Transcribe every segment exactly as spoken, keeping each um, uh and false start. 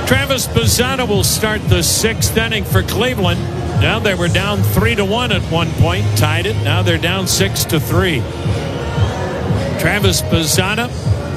Travis Bazzana will start the sixth inning for Cleveland. Now they were down three to one at one point, tied it. Now they're down six to three. Travis Bazzana.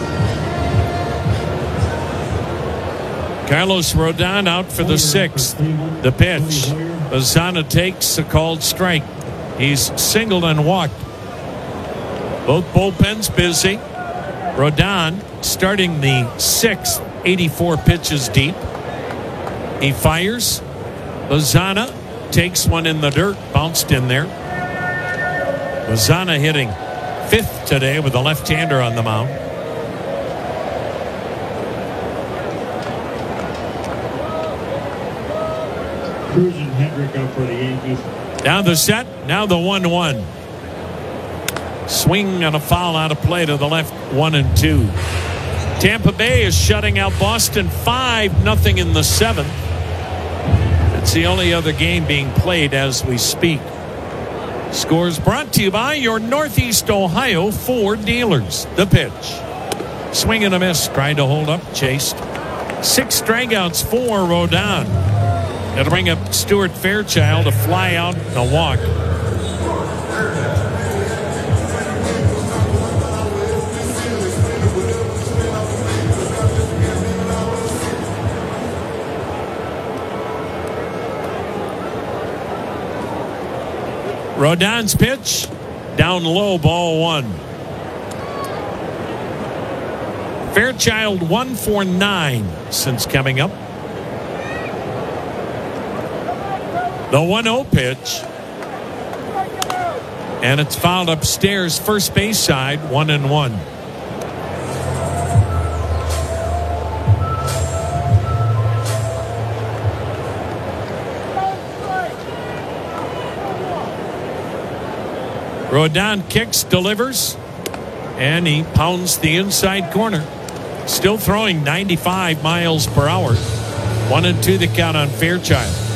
Carlos Rodon out for the sixth. The pitch. Bazzana takes a called strike. He's singled and walked. Both bullpens busy. Rodon starting the sixth, eighty-four pitches deep. He fires. Bazzana takes one in the dirt, bounced in there. Bazzana hitting fifth today with a left-hander on the mound. Cruz and Hendrick up for the Yankees. Now the set, now the one one. Swing and a foul out of play to the left, one and two. Tampa Bay is shutting out Boston five nothing in the seventh. It's the only other game being played as we speak. Scores brought to you by your Northeast Ohio Ford dealers. The pitch. Swing and a miss. Trying to hold up. Chased. Six strikeouts for Rodon. It'll bring up Stuart Fairchild, a fly out and a walk. Rodon's pitch, down low, ball one. Fairchild one for nine since coming up. The one oh pitch. And it's fouled upstairs, first base side, one and one. Rodon kicks, delivers, and he pounds the inside corner. Still throwing ninety-five miles per hour. One and two the count on Fairchild.